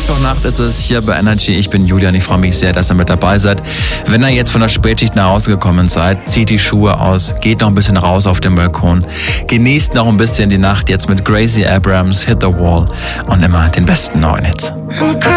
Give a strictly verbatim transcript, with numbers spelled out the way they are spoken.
Mittwochnacht ist es hier bei Energy. Ich bin Julian, ich freue mich sehr, dass ihr mit dabei seid. Wenn ihr jetzt von der Spätschicht nach Hause gekommen seid, zieht die Schuhe aus, geht noch ein bisschen raus auf den Balkon, genießt noch ein bisschen die Nacht jetzt mit Gracie Abrams, Hit the Wall und immer den besten neuen Hits.